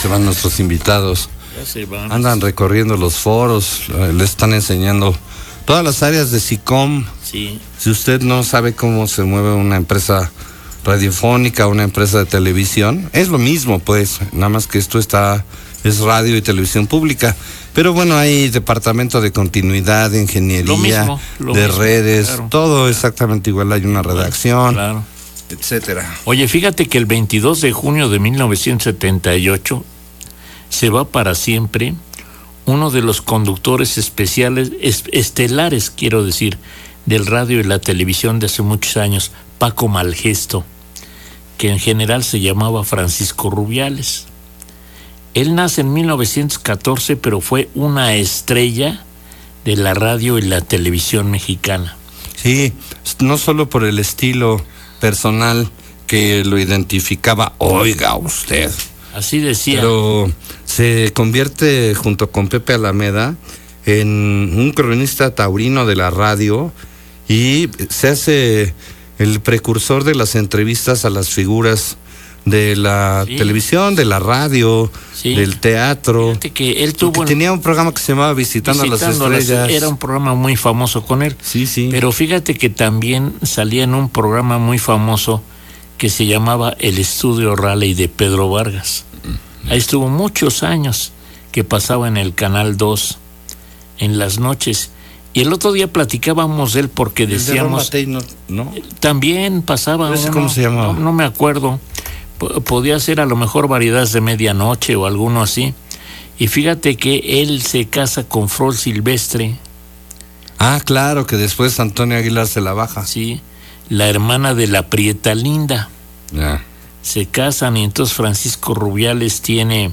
se van nuestros invitados. Ya se van. Andan recorriendo los foros, le están enseñando todas las áreas de SICOM. Sí. Si usted no sabe cómo se mueve una empresa radiofónica, una empresa de televisión, es lo mismo, pues, nada más que esto es radio y televisión pública. Pero bueno, hay departamento de continuidad, de ingeniería, lo de mismo, redes, claro. Todo exactamente igual, hay una redacción, Claro. etcétera. Oye, fíjate que el 22 de junio de 1978 se va para siempre uno de los conductores especiales, estelares, quiero decir, del radio y la televisión de hace muchos años, Paco Malgesto, que en general se llamaba Francisco Rubiales. Él nace en 1914, pero fue una estrella de la radio y la televisión mexicana. Sí, no solo por el estilo personal que lo identificaba, oiga usted. Así decía. Pero se convierte junto con Pepe Alameda en un cronista taurino de la radio y se hace el precursor de las entrevistas a las figuras de la televisión, de la radio, del teatro. Fíjate que él tuvo tenía un programa que se llamaba Visitando a las Estrellas. Era un programa muy famoso con él. Sí, sí. Pero fíjate que también salía en un programa muy famoso que se llamaba El Estudio Raleigh de Pedro Vargas. Ahí estuvo muchos años, que pasaba en el Canal 2 en las noches. Y el otro día platicábamos de él porque decíamos... ¿no? También pasaba... ¿Cómo se llamaba? No me acuerdo. Podía ser a lo mejor Variedades de Medianoche o alguno así. Y fíjate que él se casa con Flor Silvestre. Ah, claro, que después Antonio Aguilar se la baja. Sí, la hermana de la Prieta Linda. Ya. Se casan y entonces Francisco Rubiales tiene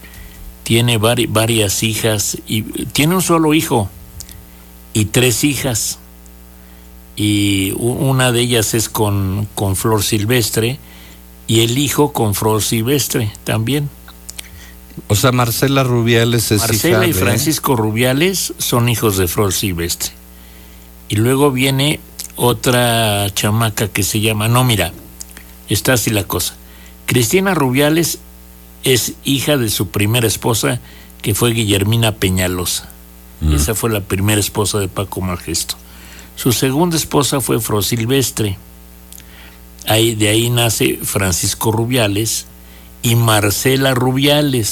varias hijas y tiene un solo hijo y 3 hijas. Y una de ellas es con Flor Silvestre y el hijo con Flor Silvestre también. O sea, Marcela Rubiales es Marcela hija y Francisco Rubiales son hijos de Flor Silvestre. Y luego viene otra chamaca que se llama... No, mira, está así la cosa. Cristina Rubiales es hija de su primera esposa, que fue Guillermina Peñalosa. Esa fue la primera esposa de Paco Malgesto. Su segunda esposa fue Flor Silvestre. De ahí nace Francisco Rubiales y Marcela Rubiales.